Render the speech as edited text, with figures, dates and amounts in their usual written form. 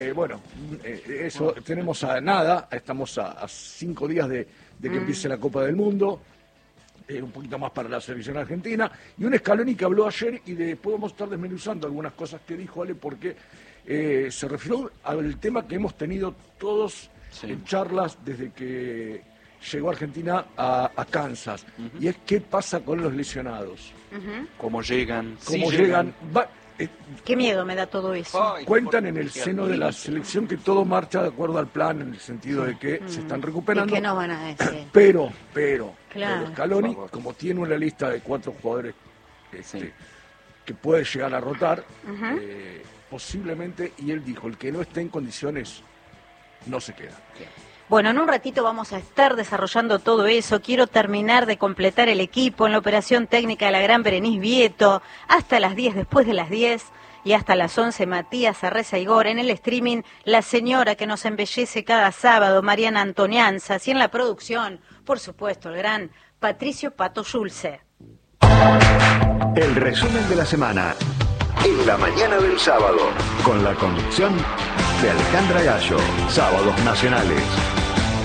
Bueno, eso tenemos a nada, estamos a 5 días de que empiece la Copa del Mundo, un poquito más para la selección argentina, y un Scaloni que habló ayer y después vamos a estar desmenuzando algunas cosas que dijo Ale, porque se refirió al tema que hemos tenido todos en charlas desde que llegó Argentina a Kansas, y es qué pasa con los lesionados. ¿Cómo llegan? ¿Cómo llegan? Qué miedo me da todo eso. Cuentan en el seno de la selección que todo marcha de acuerdo al plan, en el sentido de que se están recuperando. ¿Y qué nos van a decir? Pero Claro. Scaloni, como tiene una lista de 4 jugadores que puede llegar a rotar, posiblemente, y él dijo, el que no esté en condiciones no se queda. Bueno, en un ratito vamos a estar desarrollando todo eso. Quiero terminar de completar el equipo en la operación técnica de la gran Berenice Vieto. Hasta las 10, después de las 10 y hasta las 11, Matías Arreza Igor. En el streaming, la señora que nos embellece cada sábado, Mariana Antonianzas. Y en la producción, por supuesto, el gran Patricio Pato Schulze. El resumen de la semana en la mañana del sábado, con la conducción de Alejandra Gallo. Sábados Nacionales.